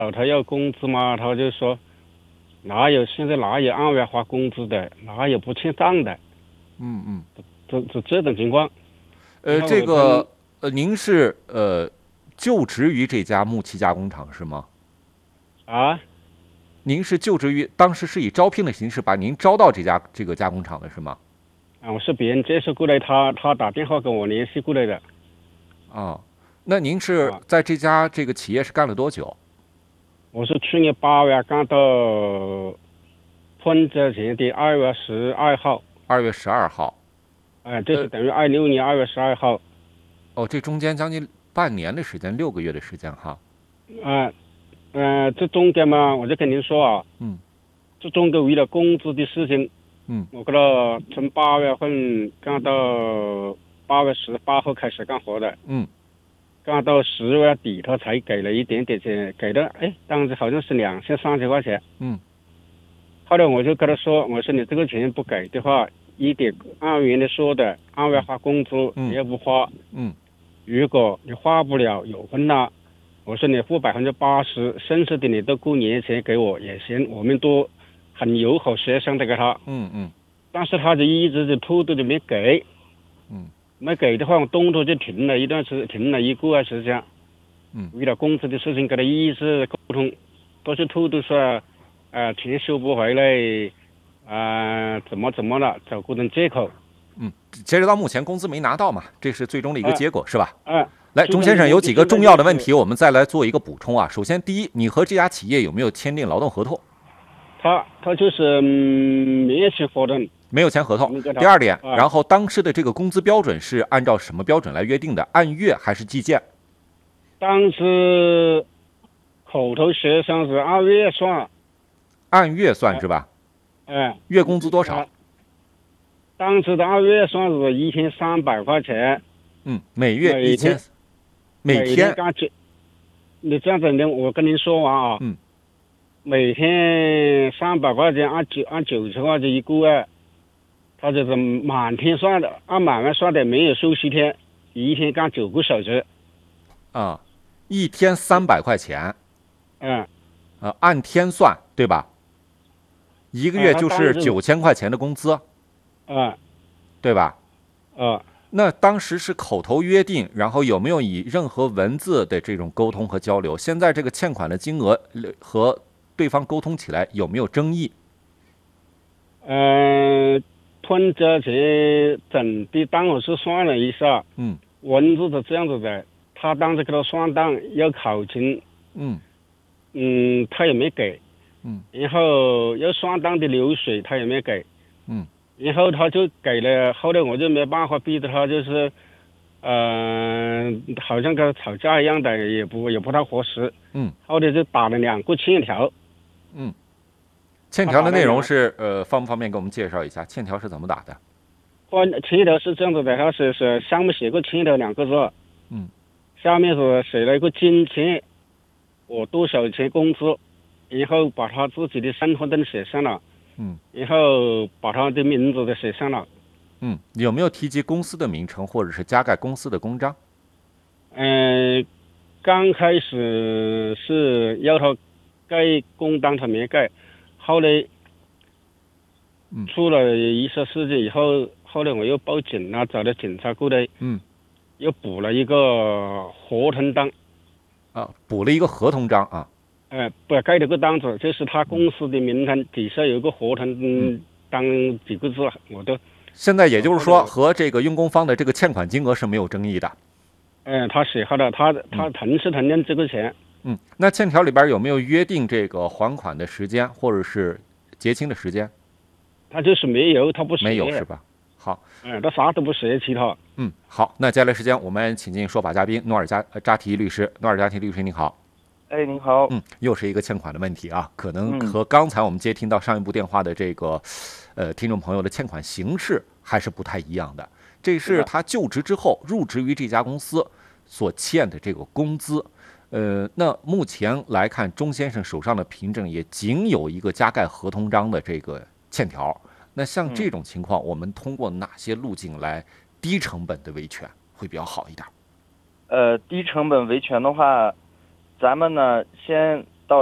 他要工资嘛，他就说现在哪有按月发工资的，哪有不欠账的， 嗯嗯。 这种情况。然后他这个您是就职于这家木器加工厂是吗？ 啊您是就职于当时是以招聘的形式把您招到这个加工厂的是吗？ 我是别人介绍过来，他打电话跟我联系过来的。 啊，那您是啊， 在这个企业是干了多久？ 我是去年8月干到春节前的2月12号。 2月12号。 就是等于26年2月12号。 哦，这中间将近半年的时间，6个月的时间哈。 啊，这中间嘛，我就跟您说啊， 嗯这中间为了工资的事情， 嗯我跟他从8月份干到8月18号开始干活的， 嗯干到10月底他才给了一点点钱，给的当时好像是2000、3000块钱。 嗯后来我就跟他说，我说你这个钱不给的话，一点按原来说的按月发工资你也不花， 嗯如果你花不了有分了，我说你付80%，剩下的你都过年前给我也行，我们都很友好协商的给他。 嗯但是他就一直就拖着就没给。 嗯没给的话，我动作就停了一个月时间。为了工资的事情跟他一直沟通，都是拖着说，钱收不回来，怎么了，找各种借口。 截止到目前工资没拿到嘛，这是最终的一个结果是吧？ 啊， 来，钟先生有几个重要的问题，我们再来做一个补充啊。首先，第一，你和这家企业有没有签订劳动合同？ 他就是没有签合同， 没有签合同。第二点，然后当时的这个工资标准是按照什么标准来约定的？按月还是计件？ 当时口头协商是按月算。 按月算是吧？月工资多少？ 当时的按月算是1300块钱。 每月1000，每天。 你这样子，我跟您说完啊。每天300块钱，按90块钱一个月，他就是满天算的，按满月算的，没有休息天，一天干9个小时。 一天300块钱。按天算对吧？一个月就是9000块钱的工资。对吧？那当时是口头约定，然后有没有以任何文字的这种沟通和交流？现在这个欠款的金额和对方沟通起来有没有争议？ 春节前整的当我是算了一下，文字是这样子的，他当时给他算账要考勤，他也没给，然后要算账的流水他也没给，然后他就给了，后来我就没办法逼着他，就是，好像跟他吵架一样的，也不太合适。后来就打了2个欠条。 欠条的内容是方不方便给我们介绍一下？欠条是怎么打的？ 欠条是这样子的，他是上面写个欠条2个字，下面是写了一个金钱，我多少钱工资，然后把他自己的身份证写上了。然后把他的名字都写上了。 有没有提及公司的名称或者是加盖公司的公章？ 刚开始是要他盖公章，他没盖。后来出了一些事情以后，后来我又报警了，找了警察过来，又补了一个合同章。 补了一个合同章啊。 不盖了个单子，就是他公司的名称底下有个合同当几个字，我都。 现在也就是说，和这个用工方的这个欠款金额是没有争议的。 他写好了，他同时承认这个钱。 那欠条里边有没有约定这个还款的时间或者是结清的时间？ 他就是没有，他不写。 没有是吧？好。 他啥都不写，其他。 好，那接下来时间我们请进说法嘉宾努尔扎提律师。努尔扎提律师，你好。 您好。 又是一个欠款的问题啊，可能和刚才我们接听到上一部电话的这个听众朋友的欠款形式还是不太一样的。这是他就职之后入职于这家公司所欠的这个工资。那目前来看，钟先生手上的凭证也仅有一个加盖合同章的这个欠条。那像这种情况，我们通过哪些路径来低成本的维权会比较好一点？ 低成本维权的话，咱们呢先